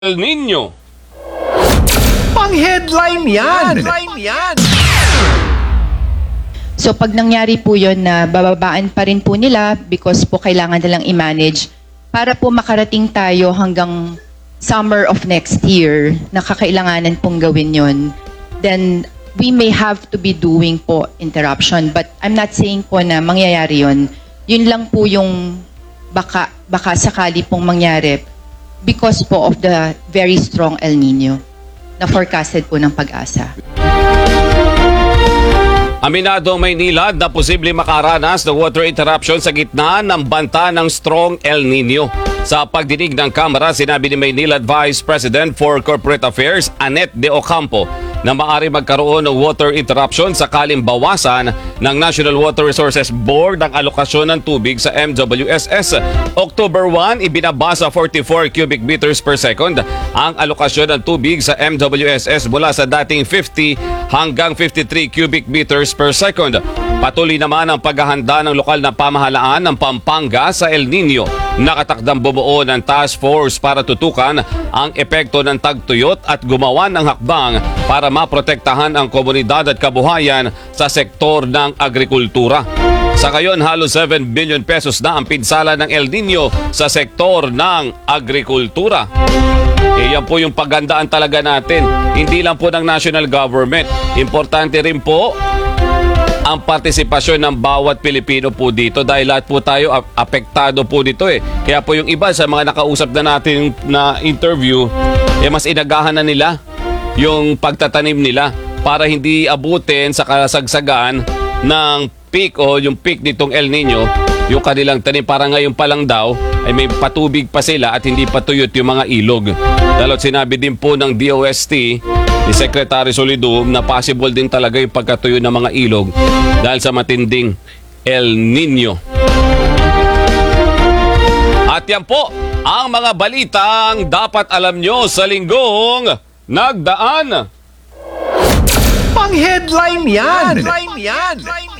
El Nino. Pang-headline yan! So pag nangyari po yun na bababaan pa rin po nila because po kailangan nilang i-manage para po makarating tayo hanggang summer of next year na kakailanganan pong gawin yun, then we may have to be doing po interruption. But I'm not saying po na mangyayari yun. Yun lang po yung baka sakali pong mangyari because po of the very strong El Nino na forecasted po ng Pag-asa. Aminado Maynilad na posible makaranas ng water interruption sa gitna ng banta ng strong El Nino. Sa pagdinig ng Kamara, sinabi ni Maynilad Vice President for Corporate Affairs, Annette De Ocampo, na maaari magkaroon ng water interruption sakaling bawasan ng National Water Resources Board ang alokasyon ng tubig sa MWSS. October 1, ibinabasa 44 cubic meters per second ang alokasyon ng tubig sa MWSS mula sa dating 50 hanggang 53 cubic meters per second. Patuloy naman ang paghahanda ng lokal na pamahalaan ng Pampanga sa El Nino. Nakatakdang bumuo ng task force para tutukan ang epekto ng tagtuyot at gumawa ng hakbang para maprotektahan ang komunidad at kabuhayan sa sektor ng agrikultura. Sa ngayon, halos 7 billion pesos na ang pinsala ng El Nino sa sektor ng agrikultura. Yan po yung paghandaan talaga natin. Hindi lang po ng national government. Importante rin po ang partisipasyon ng bawat Pilipino po dito dahil lahat po tayo apektado po dito eh. Kaya po yung iba sa mga nakausap na natin na interview, mas inagahan na nila yung pagtatanim nila para hindi abutin sa kasagsagan ng peak o yung peak nitong El Nino, yung kanilang tanim. Para ngayon pa lang daw ay may patubig pa sila at hindi patuyot yung mga ilog. Dahil sinabi din po ng DOST ni Secretary Solido na possible din talaga yung pagkatuyo ng mga ilog dahil sa matinding El Nino. At yan po ang mga balitang dapat alam nyo sa linggong nagdaan. Pang-headline yan!